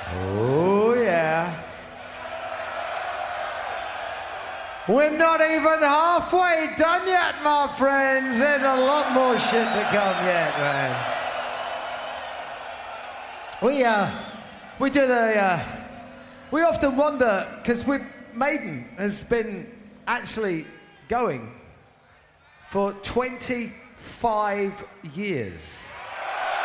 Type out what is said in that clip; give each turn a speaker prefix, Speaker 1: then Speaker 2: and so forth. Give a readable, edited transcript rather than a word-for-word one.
Speaker 1: Oh, yeah. We're not even halfway done yet, my friends. There's a lot more shit to come yet, man. We often wonder, because Maiden has been actually going for 25 years.